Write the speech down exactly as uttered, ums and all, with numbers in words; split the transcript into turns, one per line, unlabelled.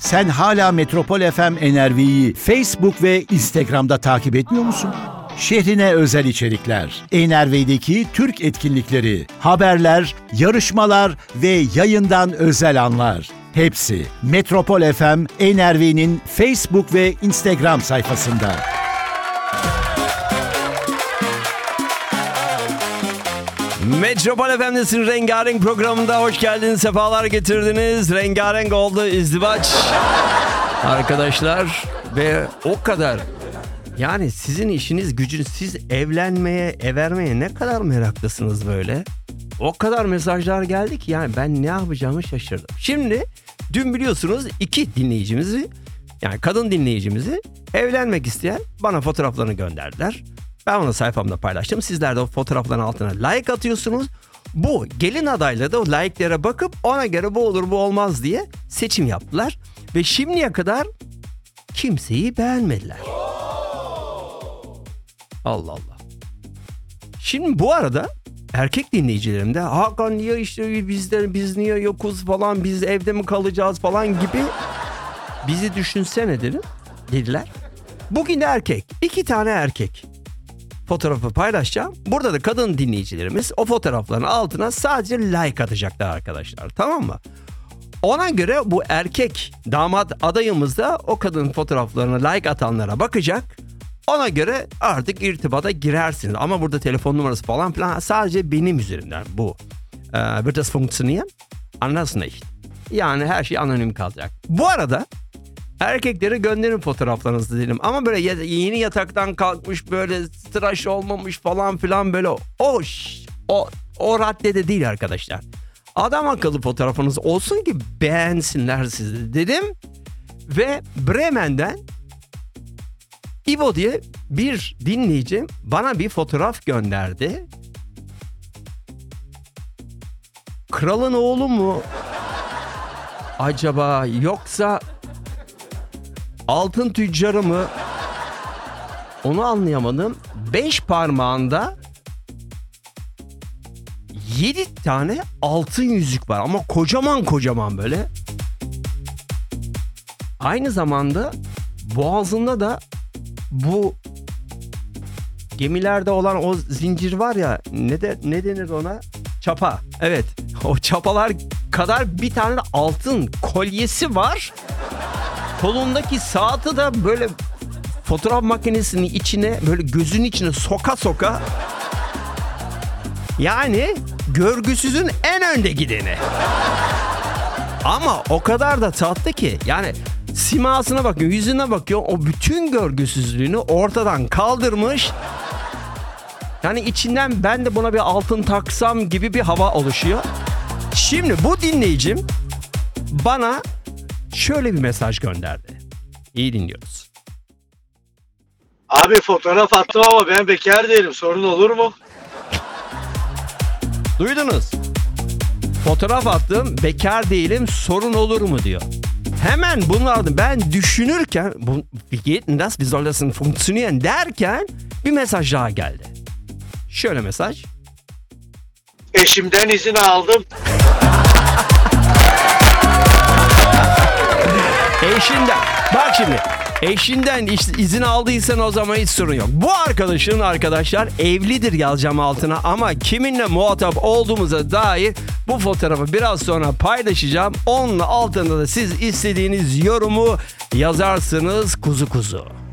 Sen hala Metropol F M N R V'yi Facebook ve Instagram'da takip etmiyor musun? Şehrine özel içerikler, N R V'deki Türk etkinlikleri, haberler, yarışmalar ve yayından özel anlar. Hepsi Metropol F M N R V'nin Facebook ve Instagram sayfasında.
Metropol F M'desin Rengarenk programında hoş geldiniz, sefalar getirdiniz. Rengarenk oldu izdivaç arkadaşlar ve o kadar. Yani sizin işiniz gücünüz, siz evlenmeye, evermeye ne kadar meraklısınız böyle. O kadar mesajlar geldi ki yani ben ne yapacağımı şaşırdım. Şimdi dün biliyorsunuz iki dinleyicimizi, yani kadın dinleyicimizi evlenmek isteyen bana fotoğraflarını gönderdiler. Ben onu sayfamda paylaştım. Sizler de o fotoğrafların altına like atıyorsunuz. Bu gelin adayları da o like'lere bakıp ona göre bu olur bu olmaz diye seçim yaptılar. Ve şimdiye kadar kimseyi beğenmediler. Allah Allah. Şimdi bu arada erkek dinleyicilerim de Hakan niye işte bizde biz niye yokuz falan, biz evde mi kalacağız falan gibi bizi düşünsene dedim, dediler. Bugün de erkek, iki tane erkek fotoğrafı paylaşacağım. Burada da kadın dinleyicilerimiz o fotoğrafların altına sadece like atacaklar arkadaşlar, tamam mı? Ona göre bu erkek damat adayımız da o kadın fotoğraflarına like atanlara bakacak. Ona göre artık irtibata girersiniz. Ama burada telefon numarası falan filan sadece benim üzerimden bu. Ee, wird das funktionieren? Anders nicht. Yani her şey anonim kalacak. Bu arada erkeklere gönderin fotoğraflarınızı dedim. Ama böyle yeni yataktan kalkmış, böyle tıraş olmamış falan filan, böyle o o o raddede değil arkadaşlar. Adam akıllı fotoğrafınız olsun ki beğensinler sizi dedim. Ve Bremen'den İbo diye bir dinleyicim bana bir fotoğraf gönderdi. Kralın oğlu mu acaba, yoksa altın tüccarı mı? Onu anlayamadım. Beş parmağında yedi tane altın yüzük var ama kocaman kocaman böyle. Aynı zamanda boğazında da bu gemilerde olan o zincir var ya, ne de ne denir ona? Çapa. Evet. O çapalar kadar bir tane de altın kolyesi var. Kolundaki saati de böyle fotoğraf makinesinin içine, böyle gözünün içine soka soka. Yani görgüsüzün en önde gideni. Ama o kadar da tatlı ki yani simasına bakıyor, yüzüne bakıyor, o bütün görgüsüzlüğünü ortadan kaldırmış. Yani içinden ben de buna bir altın taksam gibi bir hava oluşuyor. Şimdi bu dinleyicim bana şöyle bir mesaj gönderdi. İyi dinliyoruz.
Abi fotoğraf attım ama ben bekar değilim. Sorun olur mu?
Duydunuz. Fotoğraf attım, bekar değilim, sorun olur mu diyor. Hemen bunlardan ben düşünürken, bu, wie geht denn das, wie soll das denn funktionieren derken bir mesaj daha geldi. Şöyle mesaj.
Eşimden izin aldım.
Eşinden. Bak şimdi. Eşinden işte izin aldıysan o zaman hiç sorun yok. Bu arkadaşın arkadaşlar evlidir yazacağım altına ama kiminle muhatap olduğumuza dair bu fotoğrafı biraz sonra paylaşacağım. Onun altında da siz istediğiniz yorumu yazarsınız kuzu kuzu.